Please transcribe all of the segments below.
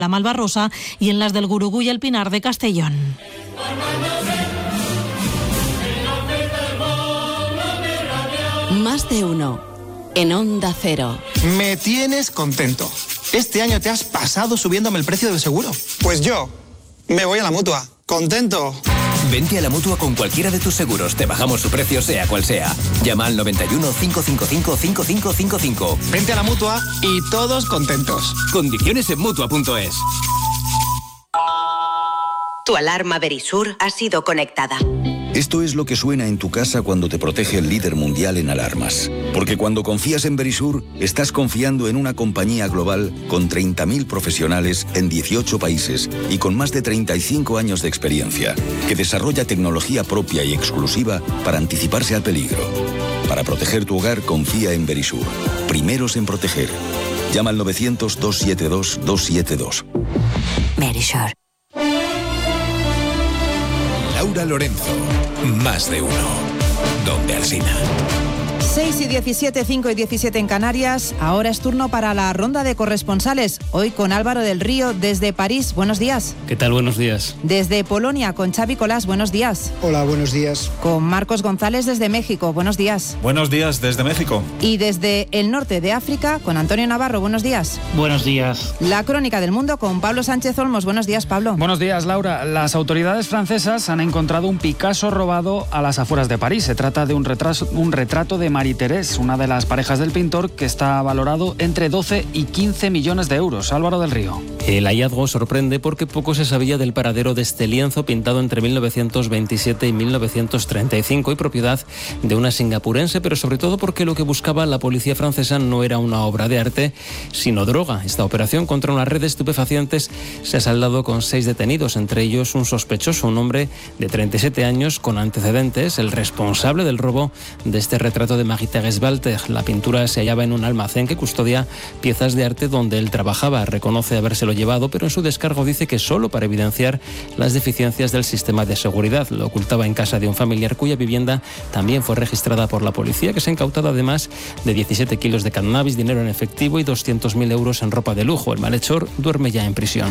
la Malvarrosa y en las del Gurugú y el Pinar de Castellón. Más de uno en Onda Cero. Me tienes contento. Este año te has pasado subiéndome el precio del seguro. Pues yo me voy a la Mutua. ¡Contento! Vente a la Mutua con cualquiera de tus seguros. Te bajamos su precio sea cual sea. Llama al 91 555 5555. Vente a la Mutua y todos contentos. Condiciones en Mutua.es. Tu alarma Verisur ha sido conectada. Esto es lo que suena en tu casa cuando te protege el líder mundial en alarmas. Porque cuando confías en Verisur, estás confiando en una compañía global con 30.000 profesionales en 18 países y con más de 35 años de experiencia, que desarrolla tecnología propia y exclusiva para anticiparse al peligro. Para proteger tu hogar, confía en Verisur. Primeros en proteger. Llama al 900-272-272. Verisur. Laura Lorenzo, Más de uno. Donde Alsina. 6 y 17, 5 y 17 en Canarias. Ahora es turno para la ronda de corresponsales. Hoy con Álvaro del Río desde París. Buenos días. ¿Qué tal? Buenos días. Desde Polonia con Xavi Colás. Buenos días. Hola, buenos días. Con Marcos González desde México. Buenos días. Buenos días desde México. Y desde el norte de África con Antonio Navarro. Buenos días. Buenos días. La crónica del mundo con Pablo Sánchez Olmos. Buenos días, Pablo. Buenos días, Laura. Las autoridades francesas han encontrado un Picasso robado a las afueras de París. Se trata de un retrato de Marie-Thérèse, una de las parejas del pintor, que está valorado entre 12 y 15 millones de euros. Álvaro del Río. El hallazgo sorprende porque poco se sabía del paradero de este lienzo pintado entre 1927 y 1935 y propiedad de una singapurense, pero sobre todo porque lo que buscaba la policía francesa no era una obra de arte, sino droga. Esta operación contra una red de estupefacientes se ha saldado con 6 detenidos, entre ellos un sospechoso, un hombre de 37 años con antecedentes, el responsable del robo de este retrato de Marie-Thérèse Walter. La pintura se hallaba en un almacén que custodia piezas de arte donde él trabajaba. Reconoce habérselo llevado, pero en su descargo dice que solo para evidenciar las deficiencias del sistema de seguridad. Lo ocultaba en casa de un familiar cuya vivienda también fue registrada por la policía, que se ha incautado además de 17 kilos de cannabis, dinero en efectivo y 200.000 euros en ropa de lujo. El malhechor duerme ya en prisión.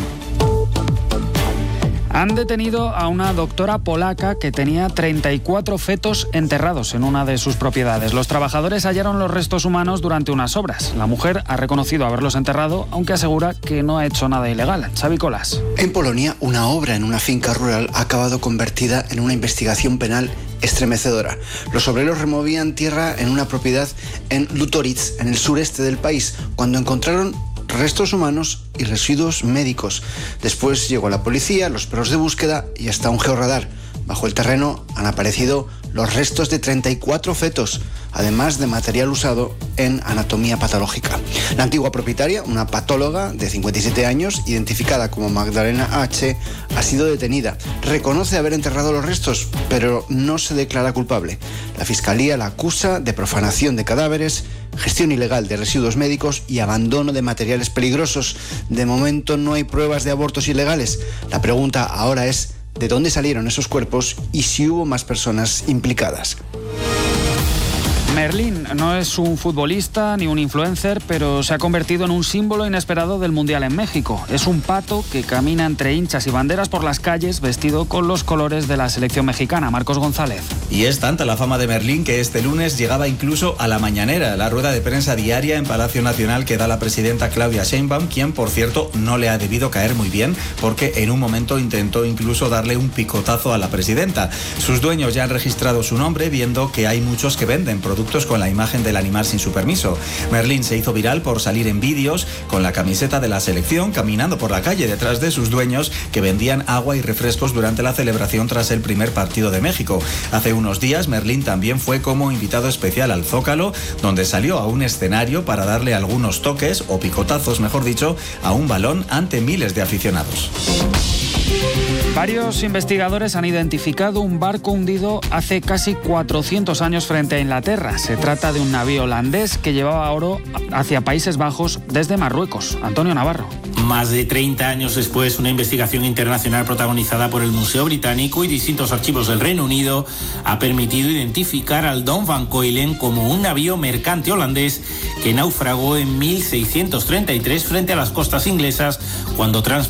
Han detenido a una doctora polaca que tenía 34 fetos enterrados en una de sus propiedades. Los trabajadores hallaron los restos humanos durante unas obras. La mujer ha reconocido haberlos enterrado, aunque asegura que no ha hecho nada ilegal. Xavi Colás. En Polonia, una obra en una finca rural ha acabado convertida en una investigación penal estremecedora. Los obreros removían tierra en una propiedad en Lutoric, en el sureste del país, cuando encontraron restos humanos y residuos médicos. Después llegó la policía, los perros de búsqueda y hasta un georradar. Bajo el terreno han aparecido los restos de 34 fetos, además de material usado en anatomía patológica. La antigua propietaria, una patóloga de 57 años, identificada como Magdalena H., ha sido detenida. Reconoce haber enterrado los restos, pero no se declara culpable. La Fiscalía la acusa de profanación de cadáveres, gestión ilegal de residuos médicos y abandono de materiales peligrosos. De momento no hay pruebas de abortos ilegales. La pregunta ahora es: ¿de dónde salieron esos cuerpos y si hubo más personas implicadas? Merlín no es un futbolista ni un influencer, pero se ha convertido en un símbolo inesperado del Mundial en México. Es un pato que camina entre hinchas y banderas por las calles vestido con los colores de la selección mexicana. Marcos González. Y es tanta la fama de Merlín que este lunes llegaba incluso a la mañanera, la rueda de prensa diaria en Palacio Nacional que da la presidenta Claudia Sheinbaum, quien, por cierto, no le ha debido caer muy bien porque en un momento intentó incluso darle un picotazo a la presidenta. Sus dueños ya han registrado su nombre, viendo que hay muchos que venden productos con la imagen del animal sin su permiso. Merlín se hizo viral por salir en vídeos con la camiseta de la selección caminando por la calle detrás de sus dueños que vendían agua y refrescos durante la celebración tras el primer partido de México. Hace unos días Merlín también fue como invitado especial al Zócalo, donde salió a un escenario para darle algunos toques, o picotazos mejor dicho, a un balón ante miles de aficionados. Varios investigadores han identificado un barco hundido hace casi 400 años frente a Inglaterra. Se trata de un navío holandés que llevaba oro hacia Países Bajos desde Marruecos. Antonio Navarro. Más de 30 años después, una investigación internacional protagonizada por el Museo Británico y distintos archivos del Reino Unido ha permitido identificar al Don van Coilen como un navío mercante holandés que naufragó en 1633 frente a las costas inglesas cuando